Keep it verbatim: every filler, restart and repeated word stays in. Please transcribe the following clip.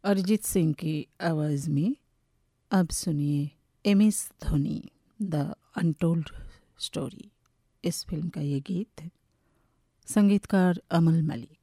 अरिजीत सिंह की आवाज़ में अब सुनिए M S Dhoni the untold story. इस फिल्म का ये गीत है, संगीतकार अमल मलिक।